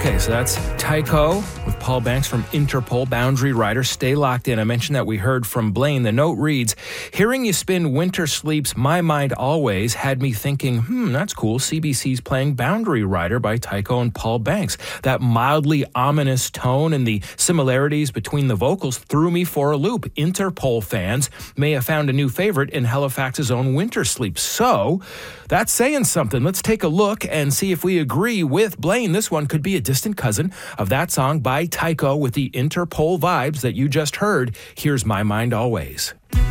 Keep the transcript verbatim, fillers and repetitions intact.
Okay, so that's Tycho with Paul Banks from Interpol, Boundary Rider. Stay locked in. I mentioned that we heard from Blaine. The note reads, hearing you spin Winter Sleep's My Mind Always had me thinking, hmm, that's cool. C B C's playing Boundary Rider by Tycho and Paul Banks. That mildly ominous tone and the similarities between the vocals threw me for a loop. Interpol fans may have found a new favorite in Halifax's own Winter Sleep. So that's saying something. Let's take a look and see if we agree with Blaine. This one could be a distant cousin of that song by Tycho with the Interpol vibes that you just heard. Here's My Mind Always.